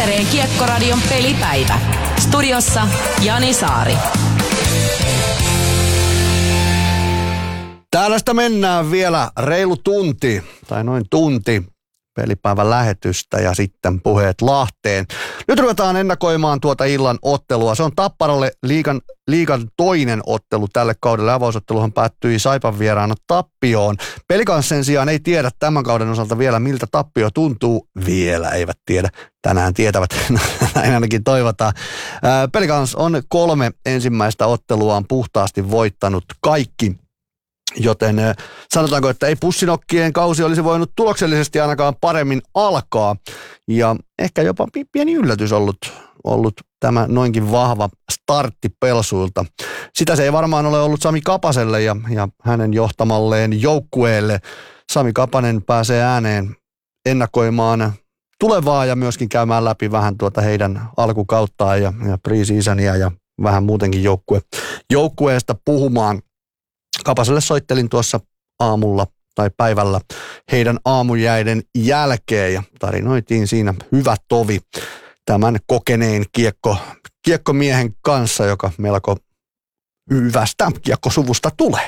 Tampereen Kiekkoradion pelipäivä. Studiossa Jani Saari. Tällaista mennään vielä reilu tunti, tai noin tunti pelipäivän lähetystä ja sitten puheet Lahteen. Nyt ruvetaan ennakoimaan tuota illan ottelua. Se on Tapparalle liigan toinen ottelu tälle kaudelle. Avausotteluhan päättyi Saipan vieraana tappioon. Pelikans sen sijaan ei tiedä tämän kauden osalta vielä, miltä tappio tuntuu. Vielä eivät tiedä. Tänään tietävät. Näin ainakin toivotaan. Pelikans on 3 ensimmäistä otteluaan puhtaasti voittanut kaikki. Joten sanotaanko, että ei pussinokkien kausi olisi voinut tuloksellisesti ainakaan paremmin alkaa. Ja ehkä jopa pieni yllätys ollut tämä noinkin vahva startti Pelsuilta. Sitä se ei varmaan ole ollut Sami Kapaselle ja hänen johtamalleen joukkueelle. Sami Kapanen pääsee ääneen ennakoimaan tulevaa ja myöskin käymään läpi vähän tuota heidän alkukauttaan ja pre-seasonia ja vähän muutenkin joukkueesta puhumaan. Kapaselle soittelin tuossa aamulla tai päivällä heidän aamujäiden jälkeen ja tarinoitiin siinä hyvä tovi tämän kokeneen kiekkomiehen kanssa, joka melko hyvästä kiekkosuvusta tulee.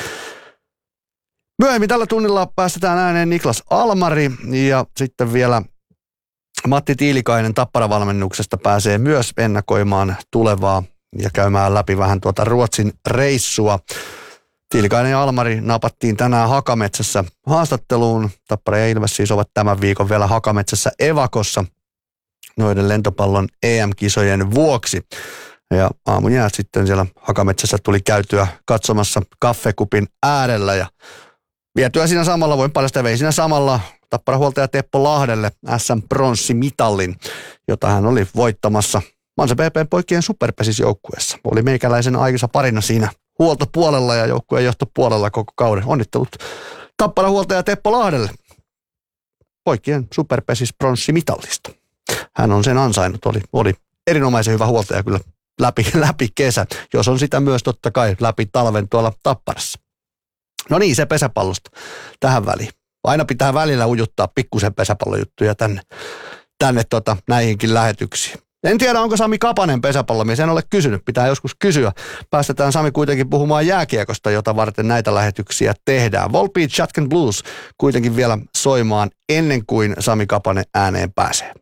Myöhemmin tällä tunnilla päästetään ääneen Niklas Almari ja sitten vielä Matti Tiilikainen Tappara-valmennuksesta pääsee myös ennakoimaan tulevaa ja käymään läpi vähän tuota Ruotsin reissua. Tiilikainen ja Almari napattiin tänään Hakametsässä haastatteluun. Tappara ja Ilves siis ovat tämän viikon vielä Hakametsässä evakossa noiden lentopallon EM-kisojen vuoksi. Ja aamujäät sitten siellä Hakametsässä tuli käytyä katsomassa kaffekupin äärellä ja vietyä siinä samalla, voin paljastaa, vei siinä samalla Tappara-huoltaja Teppo Lahdelle SM-pronssimitalin, jota hän oli voittamassa Mansa PP poikien superpesisjoukkueessa. Oli meikäläisen aikassa parina siinä huoltopuolella ja joukkueen johtopuolella koko kauden. Onnittelut Tappara-huoltaja Teppo Lahdelle poikien superpesis-pronssimitallista. Hän on sen ansainnut. Oli erinomaisen hyvä huoltaja kyllä läpi kesän, jos on sitä myös totta kai läpi talven tuolla Tapparassa. No niin, se pesäpallosta tähän väliin. Aina pitää välillä ujuttaa pikkusen pesäpallojuttuja tänne näihinkin lähetyksiin. En tiedä, onko Sami Kapanen pesäpallomies, en ole kysynyt, pitää joskus kysyä. Päästetään Sami kuitenkin puhumaan jääkiekosta, jota varten näitä lähetyksiä tehdään. Volbeat Shotgun Blues kuitenkin vielä soimaan ennen kuin Sami Kapanen ääneen pääsee.